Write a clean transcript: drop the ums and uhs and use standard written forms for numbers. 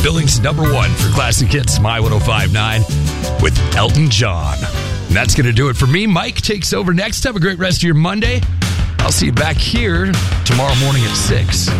Billings #1 for Classic Hits, My 105.9 with Elton John. And that's going to do it for me. Mike takes over next. Have a great rest of your Monday. I'll see you back here tomorrow morning at 6.